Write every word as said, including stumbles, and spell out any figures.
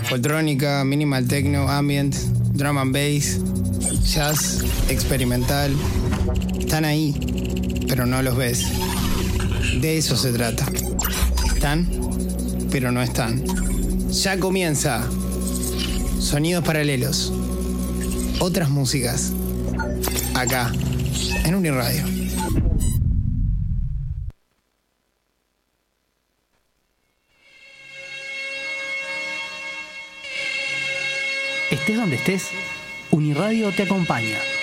Foltrónica, minimal techno, ambient, drum and bass, jazz, experimental. Están ahí, pero no los ves. De eso se trata. Están, pero no están. Ya comienza. Sonidos paralelos. Otras músicas. Acá, en Uniradio. Estés donde estés, Uniradio te acompaña.